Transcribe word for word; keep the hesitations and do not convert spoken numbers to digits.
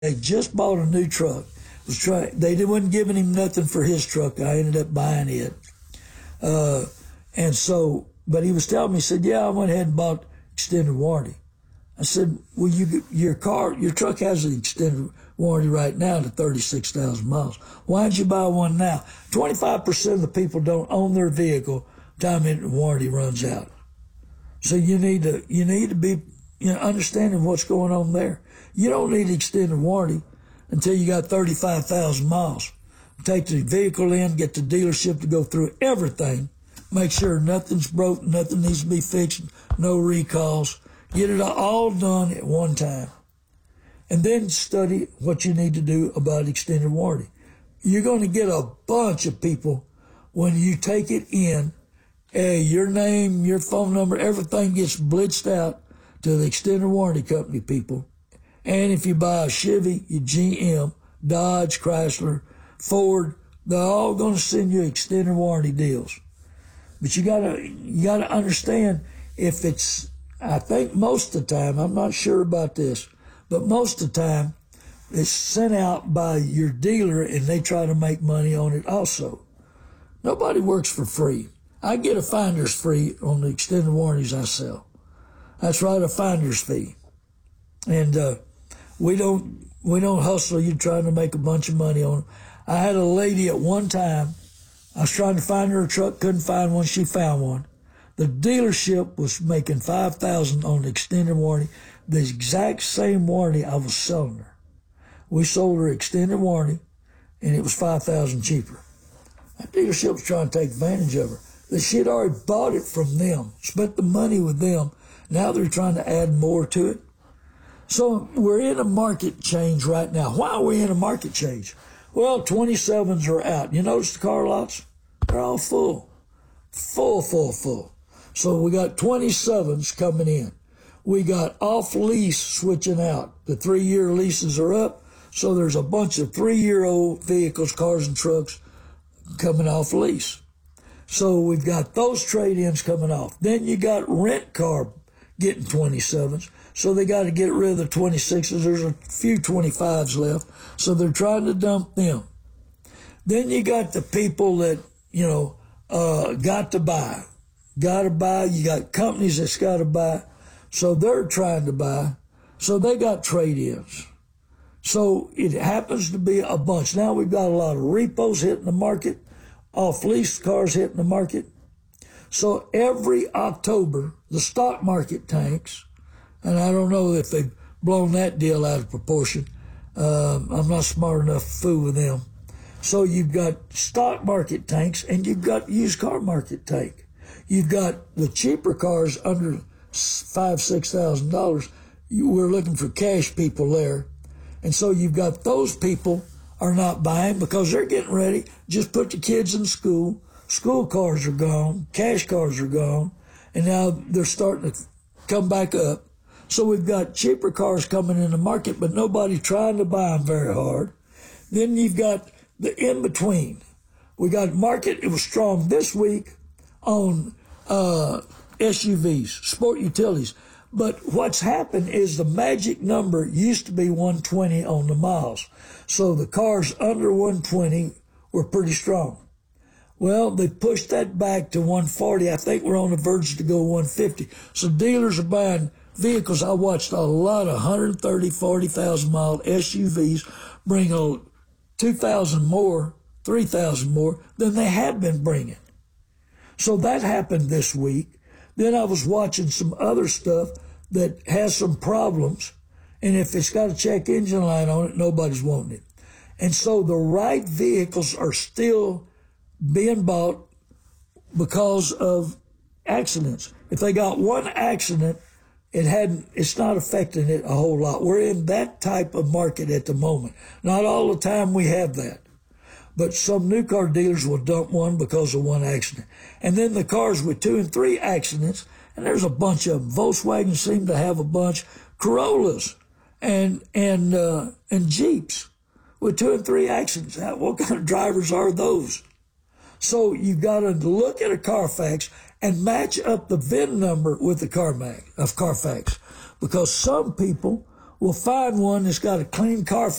They just bought a new truck. Was try, they wasn't giving him nothing for his truck. I ended up buying it. Uh, and so, but he was telling me, he said, yeah, I went ahead and bought extended warranty. I said, well, you, your car, your truck has an extended warranty right now to thirty-six thousand miles. Why did you buy one now? twenty-five percent of the people don't own their vehicle time the warranty runs out. So you need to, you need to be, you know, understanding what's going on there. You don't need extended warranty until you got thirty-five thousand miles. Take the vehicle in, get the dealership to go through everything, make sure nothing's broke, nothing needs to be fixed, no recalls. Get it all done at one time. And then study what you need to do about extended warranty. You're going to get a bunch of people when you take it in, hey, your name, your phone number, everything gets blitzed out to the extended warranty company people. And if you buy a Chevy, your G M, Dodge, Chrysler, Ford, they're all going to send you extended warranty deals. But you gotta, you gotta understand if it's, I think most of the time, I'm not sure about this, but most of the time it's sent out by your dealer and they try to make money on it also. Nobody works for free. I get a finder's fee on the extended warranties I sell. That's right, a finder's fee. And, uh, we don't, we don't hustle you trying to make a bunch of money on it. I had a lady at one time, I was trying to find her a truck, couldn't find one, she found one. The dealership was making five thousand dollars on the extended warranty, the exact same warranty I was selling her. We sold her extended warranty, and it was five thousand dollars cheaper. That dealership was trying to take advantage of her. She had already bought it from them, spent the money with them. Now they're trying to add more to it. So we're in a market change right now. Why are we in a market change? Well, twenty-sevens are out. You notice the car lots? They're all full. Full, full, full. So we got twenty-sevens coming in. We got off-lease switching out. The three-year leases are up, so there's a bunch of three-year-old vehicles, cars and trucks coming off lease. So we've got those trade-ins coming off. Then you got rent car getting twenty-sevens, so they got to get rid of the twenty-sixes. There's a few twenty-fives left, so they're trying to dump them. Then you got the people that, you know, uh, got to buy. Got to buy. You got companies that's got to buy. So they're trying to buy. So they got trade-ins. So it happens to be a bunch. Now we've got a lot of repos hitting the market, off-lease cars hitting the market. So every October, the stock market tanks, and I don't know if they've blown that deal out of proportion. Um, I'm not smart enough to fool with them. So you've got stock market tanks and you've got used car market tank. You've got the cheaper cars under five, six thousand dollars. We're looking for cash people there, and so you've got those people are not buying because they're getting ready. Just put the kids in school. School cars are gone. Cash cars are gone, and now they're starting to come back up. So we've got cheaper cars coming in the market, but nobody trying to buy them very hard. Then you've got the in-between. We got market, it was strong this week on uh, S U Vs, sport utilities. But what's happened is the magic number used to be one twenty on the miles. So the cars under one twenty were pretty strong. Well, they pushed that back to one forty. I think we're on the verge to go one fifty. So dealers are buying vehicles. I watched a lot of one thirty, forty thousand mile S U Vs bring a two thousand more, three thousand more than they had been bringing. So that happened this week. Then I was watching some other stuff that has some problems, and if it's got a check engine light on it, nobody's wanting it. And so the right vehicles are still being bought because of accidents. If they got one accident, it hadn't, it's not affecting it a whole lot. We're in that type of market at the moment. Not all the time we have that. But some new car dealers will dump one because of one accident. And then the cars with two and three accidents, and there's a bunch of them. Volkswagen seem to have a bunch. Corollas and, and, uh, and Jeeps with two and three accidents. What kind of drivers are those? So you've got to look at a Carfax and match up the V I N number with the CarMax of Carfax, because some people Well, find one that's got a clean car